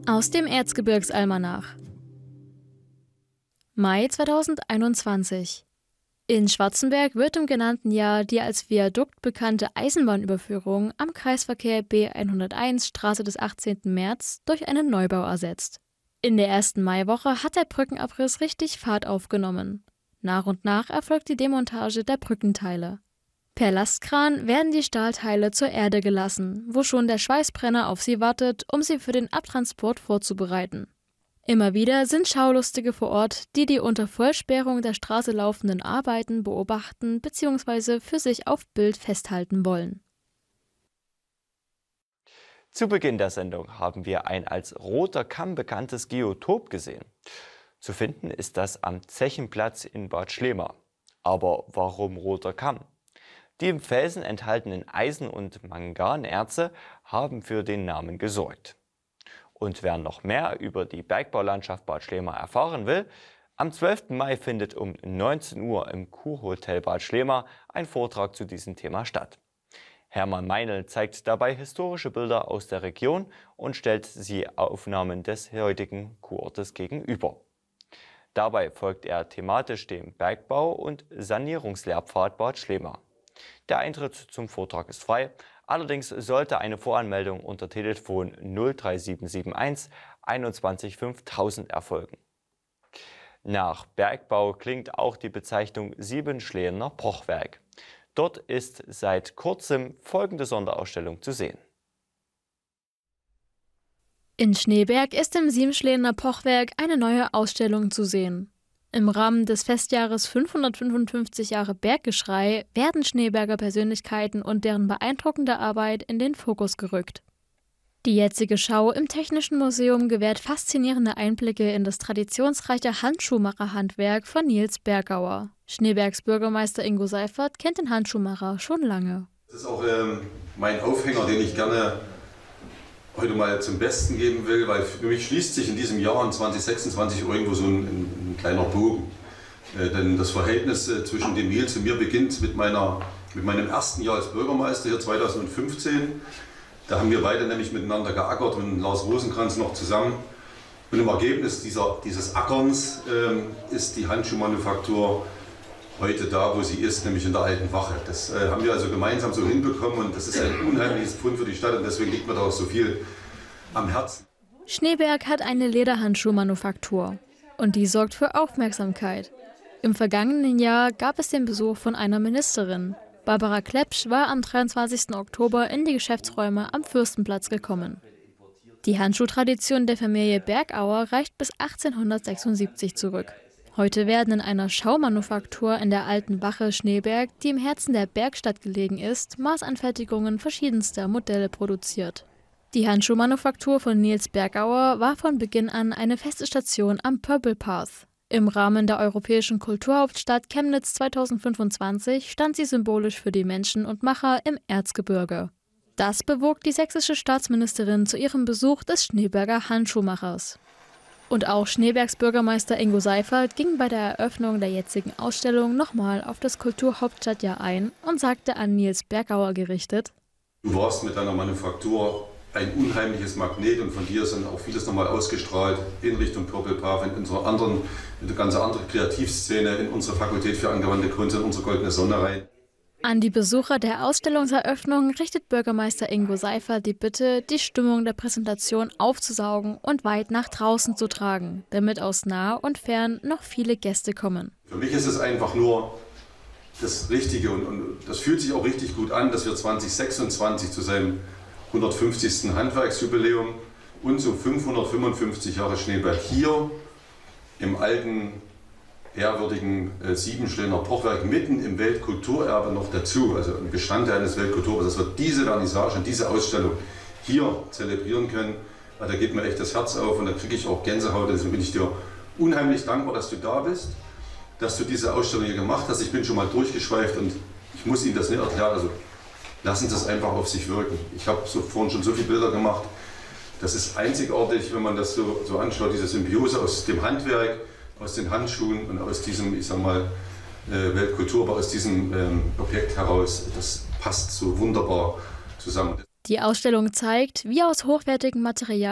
Aus dem Erzgebirgsalmanach. Mai 2021. In Schwarzenberg wird im genannten Jahr die als Viadukt bekannte Eisenbahnüberführung am Kreisverkehr B101 Straße des 18. März durch einen Neubau ersetzt. In der ersten Maiwoche hat der Brückenabriss richtig Fahrt aufgenommen. Nach und nach erfolgt die Demontage der Brückenteile. Per Lastkran werden die Stahlteile zur Erde gelassen, wo schon der Schweißbrenner auf sie wartet, um sie für den Abtransport vorzubereiten. Immer wieder sind Schaulustige vor Ort, die die unter Vollsperrung der Straße laufenden Arbeiten beobachten bzw. für sich auf Bild festhalten wollen. Zu Beginn der Sendung haben wir ein als roter Kamm bekanntes Geotop gesehen. Zu finden ist das am Zechenplatz in Bad Schlema. Aber warum roter Kamm? Die im Felsen enthaltenen Eisen- und Manganerze haben für den Namen gesorgt. Und wer noch mehr über die Bergbaulandschaft Bad Schlema erfahren will, am 12. Mai findet um 19 Uhr im Kurhotel Bad Schlema ein Vortrag zu diesem Thema statt. Hermann Meinl zeigt dabei historische Bilder aus der Region und stellt sie Aufnahmen des heutigen Kurortes gegenüber. Dabei folgt er thematisch dem Bergbau- und Sanierungslehrpfad Bad Schlema. Der Eintritt zum Vortrag ist frei, allerdings sollte eine Voranmeldung unter Telefon 03771 21 5000 erfolgen. Nach Bergbau klingt auch die Bezeichnung Siebenschlener Pochwerk. Dort ist seit kurzem folgende Sonderausstellung zu sehen. In Schneeberg ist im Siebenschlener Pochwerk eine neue Ausstellung zu sehen. Im Rahmen des Festjahres 555 Jahre Berggeschrei werden Schneeberger Persönlichkeiten und deren beeindruckende Arbeit in den Fokus gerückt. Die jetzige Schau im Technischen Museum gewährt faszinierende Einblicke in das traditionsreiche Handschuhmacherhandwerk von Nils Bergauer. Schneebergs Bürgermeister Ingo Seifert kennt den Handschuhmacher schon lange. Das ist auch mein Aufhänger, den ich gerne heute mal zum Besten geben will, weil für mich schließt sich in diesem Jahr, in 2026, irgendwo so ein kleiner Bogen. Denn das Verhältnis zwischen dem Nils und mir beginnt mit meinem ersten Jahr als Bürgermeister hier 2015. Da haben wir beide nämlich miteinander geackert und Lars Rosenkranz noch zusammen. Und im Ergebnis dieses Ackerns ist die Handschuhmanufaktur heute da, wo sie ist, nämlich in der Alten Wache. Das haben wir also gemeinsam so hinbekommen und das ist ein unheimliches Pfund für die Stadt und deswegen liegt mir da auch so viel am Herzen. Schneeberg hat eine Lederhandschuhmanufaktur und die sorgt für Aufmerksamkeit. Im vergangenen Jahr gab es den Besuch von einer Ministerin. Barbara Klepsch war am 23. Oktober in die Geschäftsräume am Fürstenplatz gekommen. Die Handschuhtradition der Familie Bergauer reicht bis 1876 zurück. Heute werden in einer Schaumanufaktur in der Alten Wache Schneeberg, die im Herzen der Bergstadt gelegen ist, Maßanfertigungen verschiedenster Modelle produziert. Die Handschuhmanufaktur von Nils Bergauer war von Beginn an eine feste Station am Purple Path. Im Rahmen der Europäischen Kulturhauptstadt Chemnitz 2025 stand sie symbolisch für die Menschen und Macher im Erzgebirge. Das bewog die sächsische Staatsministerin zu ihrem Besuch des Schneeberger Handschuhmachers. Und auch Schneebergs Bürgermeister Ingo Seifert ging bei der Eröffnung der jetzigen Ausstellung nochmal auf das Kulturhauptstadtjahr ein und sagte an Nils Bergauer gerichtet: Du warst mit deiner Manufaktur ein unheimliches Magnet und von dir ist dann auch vieles nochmal ausgestrahlt in Richtung Purple Path, in eine ganz andere Kreativszene, in unsere Fakultät für angewandte Kunst, in unsere Goldene Sonne rein. An die Besucher der Ausstellungseröffnung richtet Bürgermeister Ingo Seifert die Bitte, die Stimmung der Präsentation aufzusaugen und weit nach draußen zu tragen, damit aus nah und fern noch viele Gäste kommen. Für mich ist es einfach nur das Richtige und das fühlt sich auch richtig gut an, dass wir 2026 zu seinem 150. Handwerksjubiläum und zu 555 Jahre Schneeberg hier im alten ehrwürdigen Siebenschlener Pochwerk mitten im Weltkulturerbe noch dazu, also ein Bestandteil eines Weltkulturerbes, dass wir diese Vernissage und diese Ausstellung hier zelebrieren können. Da geht mir echt das Herz auf und da kriege ich auch Gänsehaut. Deswegen bin ich dir unheimlich dankbar, dass du da bist, dass du diese Ausstellung hier gemacht hast. Ich bin schon mal durchgeschweift und ich muss Ihnen das nicht erklären. Also lassen Sie es einfach auf sich wirken. Ich habe vorhin schon so viele Bilder gemacht. Das ist einzigartig, wenn man das so anschaut, diese Symbiose aus dem Handwerk, aus den Handschuhen und aus diesem, ich sag mal, Weltkultur, aber aus diesem Objekt heraus. Das passt so wunderbar zusammen. Die Ausstellung zeigt, wie aus hochwertigem Material